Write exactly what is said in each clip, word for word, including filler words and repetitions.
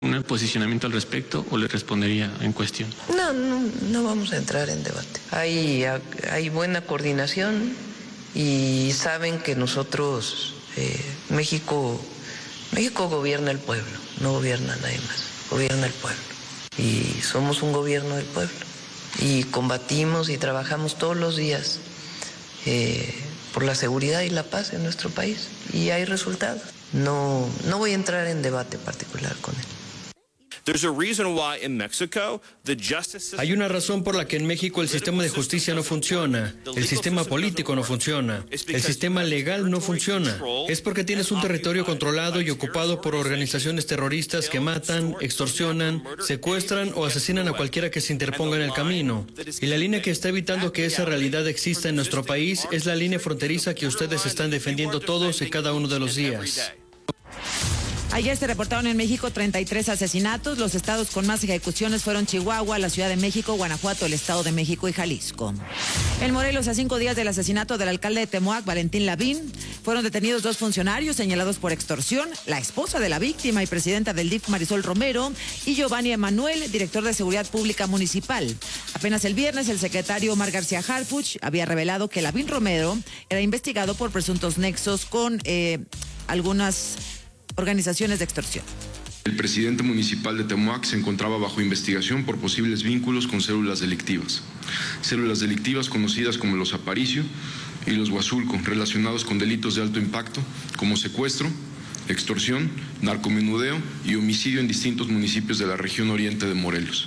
un posicionamiento al respecto o le respondería en cuestión? No, no, no vamos a entrar en debate. Hay, hay buena coordinación y saben que nosotros, eh, México, México gobierna el pueblo, no gobierna nadie más, gobierna el pueblo. Y somos un gobierno del pueblo. Y combatimos y trabajamos todos los días eh, por la seguridad y la paz en nuestro país. Y hay resultados. No, no voy a entrar en debate particular con él. Hay una razón por la que en México el sistema de justicia no funciona, el sistema político no funciona, el sistema legal no funciona. Es porque tienes un territorio controlado y ocupado por organizaciones terroristas que matan, extorsionan, secuestran o asesinan a cualquiera que se interponga en el camino. Y la línea que está evitando que esa realidad exista en nuestro país es la línea fronteriza que ustedes están defendiendo todos y cada uno de los días. Ayer se reportaron en México treinta y tres asesinatos. Los estados con más ejecuciones fueron Chihuahua, la Ciudad de México, Guanajuato, el Estado de México y Jalisco. En Morelos, a cinco días del asesinato del alcalde de Temoac, Valentín Lavín, fueron detenidos dos funcionarios señalados por extorsión, la esposa de la víctima y presidenta del D I F, Marisol Romero, y Giovanni Emanuel, director de Seguridad Pública Municipal. Apenas el viernes, el secretario Omar García Harfuch había revelado que Lavín Romero era investigado por presuntos nexos con eh, algunas organizaciones de extorsión. El presidente municipal de Temoac se encontraba bajo investigación por posibles vínculos con células delictivas. Células delictivas conocidas como los Aparicio y los Huazulco, relacionados con delitos de alto impacto como secuestro, extorsión, narcomenudeo y homicidio en distintos municipios de la región oriente de Morelos.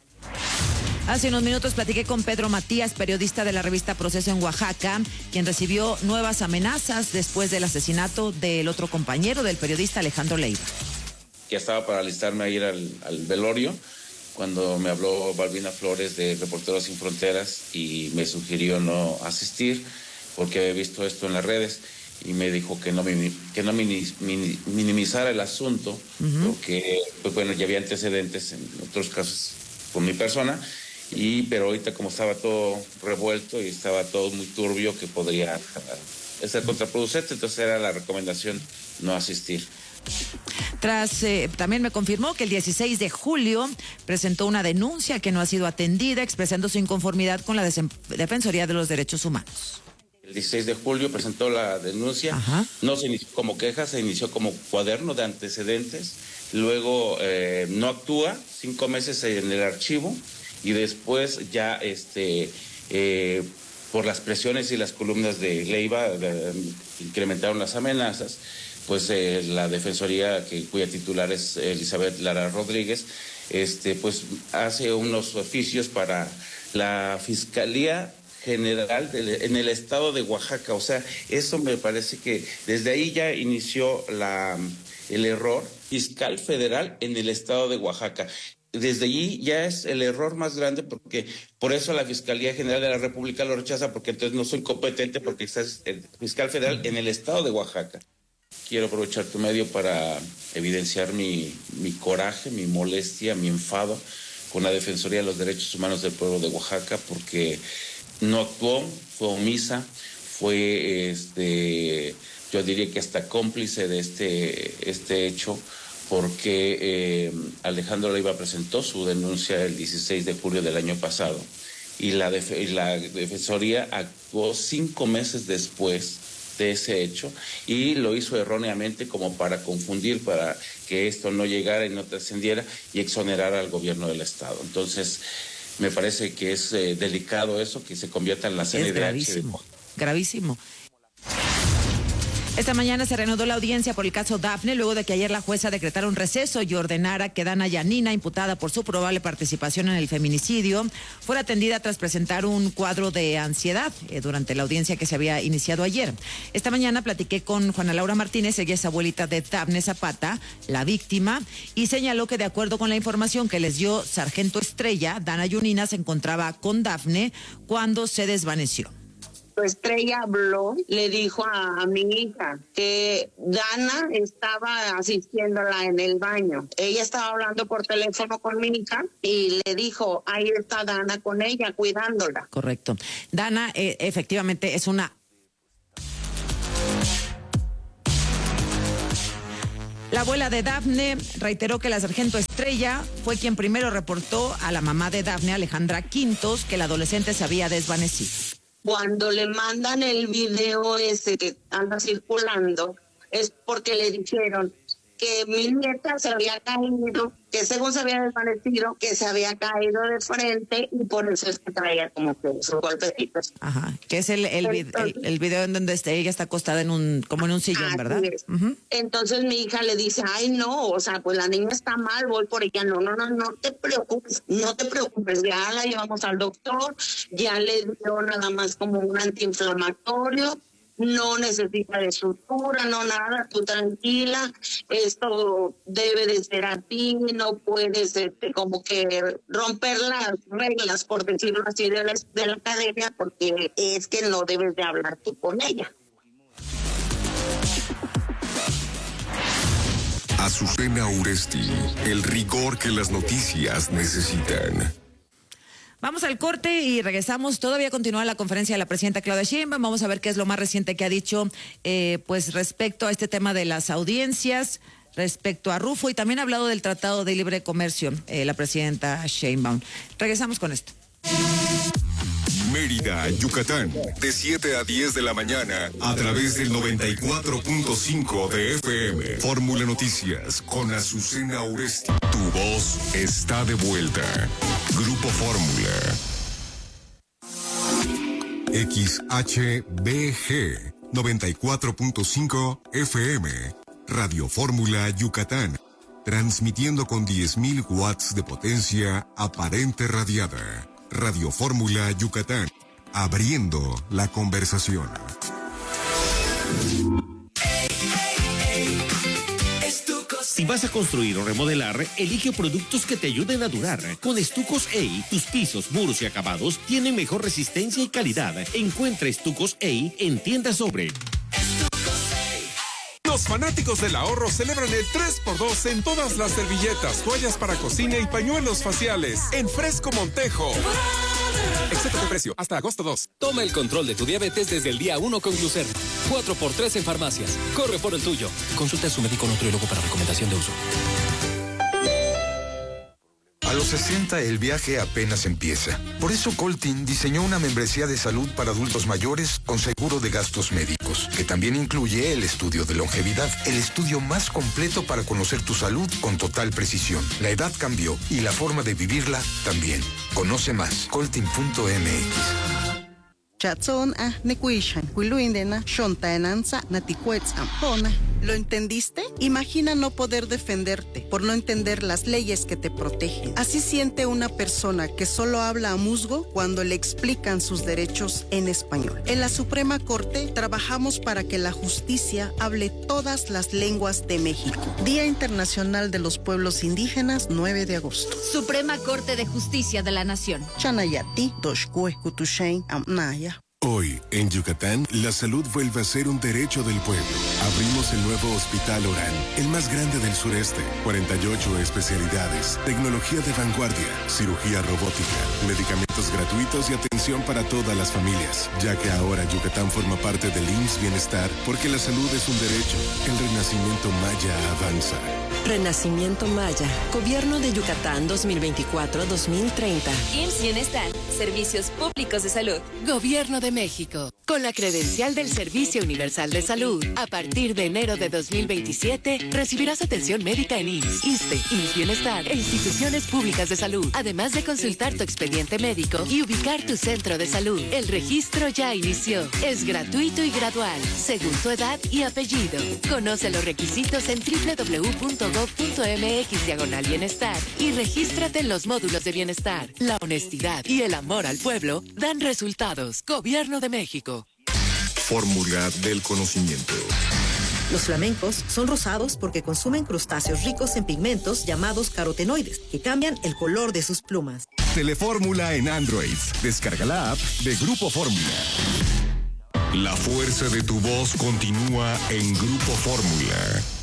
Hace unos minutos platiqué con Pedro Matías, periodista de la revista Proceso en Oaxaca, quien recibió nuevas amenazas después del asesinato del otro compañero del periodista Alejandro Leiva. Ya estaba para alistarme a ir al, al velorio cuando me habló Balbina Flores de Reporteros Sin Fronteras y me sugirió no asistir porque había visto esto en las redes y me dijo que no, que no minimizara el asunto, uh-huh. porque pues, bueno, ya había antecedentes en otros casos con mi persona. Y pero ahorita como estaba todo revuelto y estaba todo muy turbio que podría ser contraproducente, entonces era la recomendación no asistir. Tras, eh, también me confirmó que el dieciséis de julio presentó una denuncia que no ha sido atendida, expresando su inconformidad con la Des- Defensoría de los Derechos Humanos. El dieciséis de julio presentó la denuncia. Ajá. No se inició como queja, se inició como cuaderno de antecedentes, luego eh, no actúa, cinco meses en el archivo, y después ya este eh, por las presiones y las columnas de Leiva eh, incrementaron las amenazas, pues eh, la defensoría que cuya titular es Elizabeth Lara Rodríguez, este pues hace unos oficios para la Fiscalía General de, en el estado de Oaxaca. O sea, eso me parece que desde ahí ya inició la el error fiscal federal en el estado de Oaxaca. Desde allí ya es el error más grande, porque por eso la Fiscalía General de la República lo rechaza, porque entonces no soy competente porque está el fiscal federal en el estado de Oaxaca. Quiero aprovechar tu medio para evidenciar mi, mi coraje, mi molestia, mi enfado con la Defensoría de los Derechos Humanos del Pueblo de Oaxaca, porque no actuó, fue omisa, fue, este, yo diría que hasta cómplice de este, este hecho, porque eh, Alejandro Leiva presentó su denuncia el dieciséis de julio del año pasado y la, def- y la Defensoría actuó cinco meses después de ese hecho y lo hizo erróneamente como para confundir, para que esto no llegara y no trascendiera y exonerara al gobierno del Estado. Entonces, me parece que es eh, delicado eso, que se convierta en la C N D H. Es gravísimo, de... gravísimo. Esta mañana se reanudó la audiencia por el caso Dafne, luego de que ayer la jueza decretara un receso y ordenara que Dana Yanina, imputada por su probable participación en el feminicidio, fuera atendida tras presentar un cuadro de ansiedad eh, durante la audiencia que se había iniciado ayer. Esta mañana platiqué con Juana Laura Martínez, ella es abuelita de Dafne Zapata, la víctima, y señaló que de acuerdo con la información que les dio Sargento Estrella, Dana Yanina se encontraba con Dafne cuando se desvaneció. Estrella habló, le dijo a, a mi hija que Dana estaba asistiéndola en el baño. Ella estaba hablando por teléfono con mi hija y le dijo, ahí está Dana con ella, cuidándola. Correcto. Dana eh, efectivamente es una... La abuela de Dafne reiteró que la sargento Estrella fue quien primero reportó a la mamá de Dafne, Alejandra Quintos, que la adolescente se había desvanecido. Cuando le mandan el video ese que anda circulando, es porque le dijeron que mi nieta se había caído, que según se había desvanecido, que se había caído de frente y por eso es que traía como que sus golpecitos. Ajá, que es el, el, Entonces, el, el video en donde está, ella está acostada en un, como en un sillón, ¿verdad? Uh-huh. Entonces mi hija le dice, ay no, o sea, pues la niña está mal, voy por ella. No, no, no, no te preocupes, no te preocupes, ya la llevamos al doctor, ya le dio nada más como un antiinflamatorio, no necesita de sutura, no nada, tú tranquila, esto debe de ser a ti, no puedes este, como que romper las reglas, por decirlo así, de la, de la academia, porque es que no debes de hablar tú con ella. Azucena Uresti, el rigor que las noticias necesitan. Vamos al corte y regresamos. Todavía continúa la conferencia de la presidenta Claudia Sheinbaum. Vamos a ver qué es lo más reciente que ha dicho eh, pues respecto a este tema de las audiencias, respecto a Rufo, y también ha hablado del Tratado de Libre Comercio, eh, la presidenta Sheinbaum. Regresamos con esto. Mérida, Yucatán, de siete a diez de la mañana, a través del noventa y cuatro punto cinco de F M. Fórmula Noticias, con Azucena Uresti. Tu voz está de vuelta. Grupo Fórmula. X H B G, noventa y cuatro punto cinco F M. Radio Fórmula Yucatán. Transmitiendo con diez mil watts de potencia aparente radiada. Radio Fórmula Yucatán, abriendo la conversación. Si vas a construir o remodelar, elige productos que te ayuden a durar. Con Estucos E I, tus pisos, muros y acabados tienen mejor resistencia y calidad. Encuentra Estucos E I en tiendas Sobre. Los fanáticos del ahorro celebran el tres por dos en todas las servilletas, toallas para cocina y pañuelos faciales en Fresco Montejo. Excepto de precio, hasta agosto dos. Toma el control de tu diabetes desde el día uno con Glucerna. cuatro por tres en farmacias. Corre por el tuyo. Consulta a su médico nutriólogo para recomendación de uso. A los sesenta el viaje apenas empieza. Por eso Coltin diseñó una membresía de salud para adultos mayores con seguro de gastos médicos, que también incluye el estudio de longevidad, el estudio más completo para conocer tu salud con total precisión. La edad cambió y la forma de vivirla también. Conoce más, coltin punto m x. ¿Lo entendiste? Imagina no poder defenderte por no entender las leyes que te protegen. Así siente una persona que solo habla a musgo cuando le explican sus derechos en español. En la Suprema Corte trabajamos para que la justicia hable todas las lenguas de México. Día Internacional de los Pueblos Indígenas, nueve de agosto. Suprema Corte de Justicia de la Nación. Chanayati, Doshkue, Kutushain, Amnaya. Hoy, en Yucatán, la salud vuelve a ser un derecho del pueblo. Abrimos el nuevo Hospital Orán, el más grande del sureste. cuarenta y ocho especialidades, tecnología de vanguardia, cirugía robótica, medicamentos gratuitos y atención para todas las familias. Ya que ahora Yucatán forma parte del I M S S Bienestar, porque la salud es un derecho. El renacimiento maya avanza. Renacimiento Maya, Gobierno de Yucatán dos mil veinticuatro a dos mil treinta. I M S S Bienestar, Servicios Públicos de Salud. Gobierno de México. Con la credencial del Servicio Universal de Salud, a partir de enero de dos mil veintisiete, recibirás atención médica en I M S S, ISSSTE, I M S S Bienestar e instituciones públicas de salud, además de consultar tu expediente médico y ubicar tu centro de salud. El registro ya inició. Es gratuito y gradual, según tu edad y apellido. Conoce los requisitos en doble u doble u doble u punto gov punto m x diagonal bienestar y regístrate en los módulos de bienestar. La honestidad y el amor al pueblo dan resultados. Gobierno de México. Fórmula del conocimiento. Los flamencos son rosados porque consumen crustáceos ricos en pigmentos llamados carotenoides, que cambian el color de sus plumas. Telefórmula en Android. Descarga la app de Grupo Fórmula. La fuerza de tu voz continúa en Grupo Fórmula.